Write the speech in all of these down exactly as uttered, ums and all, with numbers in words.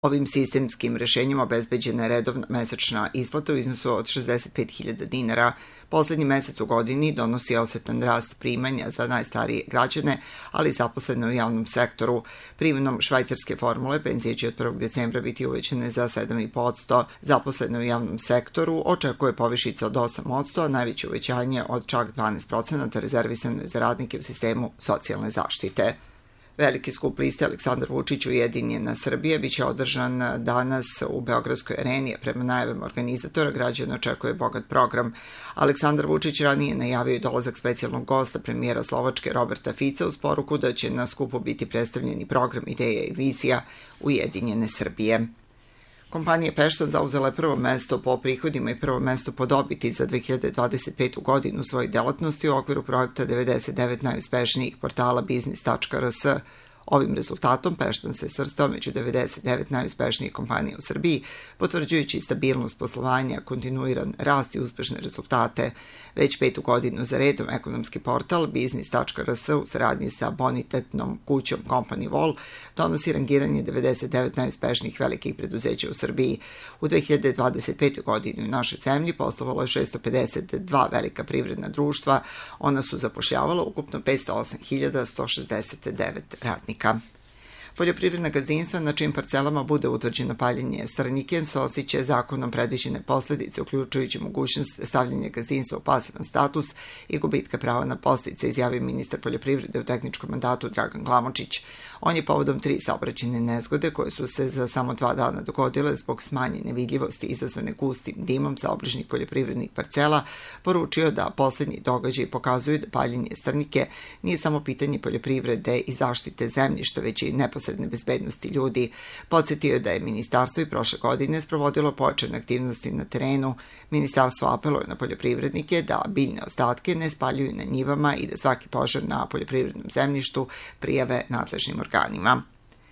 Ovim sistemskim rešenjem obezbeđena je redovna mesečna isplata u iznosu od šezdeset pet hiljada dinara. Poslednji mesec u godini donosi osetan rast primanja za najstarije građane, ali i zaposlene u javnom sektoru. Primenom švajcarske formule penzije će od prvog decembra biti uvećane za sedam zarez pet posto. Zaposlene u javnom sektoru očekuje povišica od osam posto, a najveće uvećanje od čak dvanaest procenata rezervisano je za radnike u sistemu socijalne zaštite. Veliki skup liste Aleksandar Vučić Ujedinjena Srbija biće održan danas u Beogradskoj areni, a prema najavama organizatora građana očekuje bogat program. Aleksandar Vučić ranije najavio i dolazak specijalnog gosta premijera Slovačke Roberta Fica uz poruku da će na skupu biti predstavljeni program, ideja i vizija Ujedinjene Srbije. Kompanija Pešton zauzela je prvo mesto po prihodima i prvo mesto po dobiti za dve hiljade dvadeset petu godinu svoje delatnosti u okviru projekta devedeset devet najuspešnijih portala biznis tačka er es. Ovim rezultatom Pešton se svrstao među devedeset devet najuspešnijih kompanija u Srbiji, potvrđujući stabilnost poslovanja, kontinuiran rast i uspešne rezultate. Već petu godinu za redom ekonomski portal biznis tačka er es u saradnji sa bonitetnom kućom Company Wall donosi rangiranje devedeset devet najuspešnijih velikih preduzeća u Srbiji. U dve hiljade dvadeset petoj godini u našoj zemlji poslovalo je šesto pedeset dva velika privredna društva. Ona su zapošljavala ukupno petsto osam hiljada sto šezdeset devet radnika. Poljoprivredna gazdinstva na čijim parcelama bude utvrđeno paljenje starinike snosiće zakonom predviđene posledice, uključujući mogućnost stavljanja gazdinstva u pasivan status i gubitka prava na podsticaje, izjavio ministar poljoprivrede u tehničkom mandatu Dragan Glamočić. On je povodom tri saobraćajne nezgode koje su se za samo dva dana dogodile zbog smanjene vidljivosti izazvane gustim dimom sa obližnjih poljoprivrednih parcela poručio da poslednji događaji pokazuju da paljenje strnike nije samo pitanje poljoprivrede i zaštite zemljišta, već i neposredne bezbednosti ljudi. Podsjetio je da je ministarstvo i prošle godine sprovodilo pojačane aktivnosti na terenu. Ministarstvo apeluje na poljoprivrednike da biljne ostatke ne spaljuju na njivama i da svaki požar na poljoprivrednom zemljištu prijave nadležnim organima.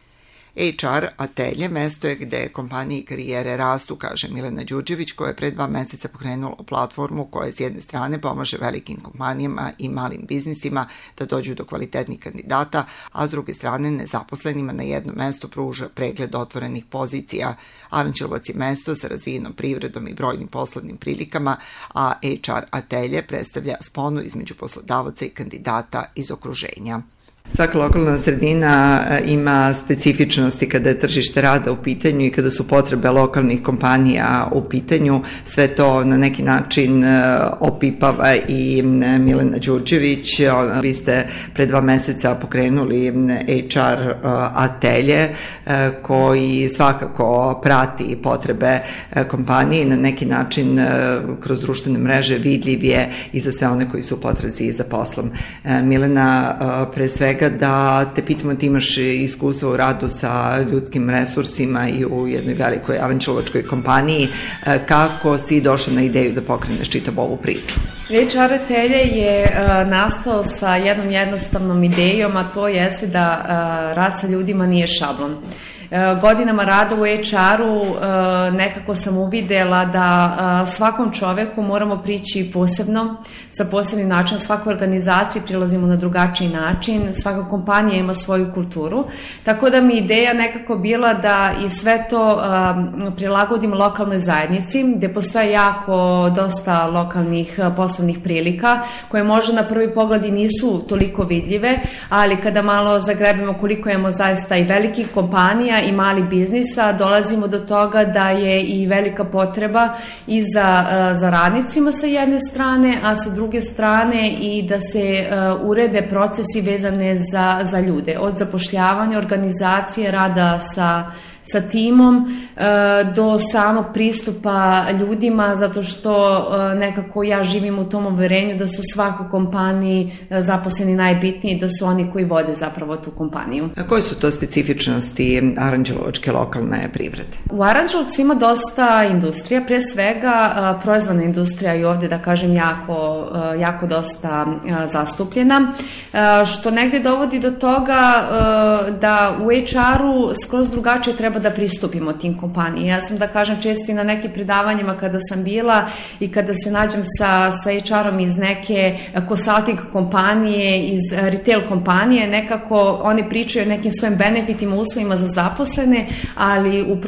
ha er Atelje mesto je gde kompanije i karijere rastu, kaže Milena Đurđević, koja je pre dva meseca pokrenula platformu koja s jedne strane pomaže velikim kompanijama i malim biznisima da dođu do kvalitetnih kandidata, a s druge strane nezaposlenima na jednom mestu pruža pregled otvorenih pozicija. Aranđelovac je mesto sa razvijenom privredom i brojnim poslovnim prilikama, a ha er Atelje predstavlja sponu između poslodavaca i kandidata iz okruženja. Svaka lokalna sredina ima specifičnosti kada je tržište rada u pitanju i kada su potrebe lokalnih kompanija u pitanju. Sve to na neki način opipava i Milena Đurđević. Vi ste pre dva meseca pokrenuli ha er Atelje koji svakako prati potrebe kompanije i na neki način kroz društvene mreže vidljiv je i za sve one koji su u potrazi za poslom. Milena, pre svega da te pitamo, ti imaš iskustva u radu sa ljudskim resursima i u jednoj velikoj aranđelovačkoj kompaniji. Kako si došla na ideju da pokreneš čitavu ovu priču? ha er Atelje je nastao sa jednom jednostavnom idejom, a to jeste da rad sa ljudima nije šablon. Godinama rada u ha er-u nekako sam uvidela da svakom čoveku moramo prići posebno, sa posebnim načinom, svakoj organizaciji prilazimo na drugačiji način, svaka kompanija ima svoju kulturu, tako da mi ideja nekako bila da i sve to prilagodim lokalnoj zajednici, gde postoje jako dosta lokalnih poslovnih prilika, koje možda na prvi pogled i nisu toliko vidljive, ali kada malo zagrebimo koliko imamo zaista i velikih kompanija i mali biznisa, dolazimo do toga da je i velika potreba i za, za radnicima sa jedne strane, a sa druge strane i da se urede procesi vezane za, za ljude, od zapošljavanja, organizacije, rada sa sa timom do samog pristupa ljudima, zato što nekako ja živim u tom uverenju da su svakoj kompaniji zaposleni najbitniji, da su oni koji vode zapravo tu kompaniju. A koje su to specifičnosti aranđelovačke lokalne privrede? U Aranđelovcu ima dosta industrija, pre svega proizvodna industrija i ovde, da kažem, jako, jako dosta zastupljena, što negde dovodi do toga da u ha er-u skroz drugačije treba treba da pristupimo tim kompaniji. Ja sam, da kažem, često i na nekim predavanjima kada sam bila i kada se nađem sa, sa H R-om iz neke consulting kompanije, iz retail kompanije, nekako oni pričaju o nekim svojim benefitima, uslovima za zaposlene, ali u